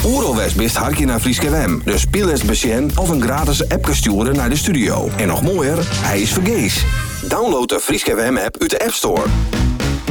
Oeralwest bist harkje naar Frieske WM. Dus speel eens besjen of een gratis appje sturen naar de studio. En nog mooier, hij is vergees. Download de Frieske WM app uit de App Store.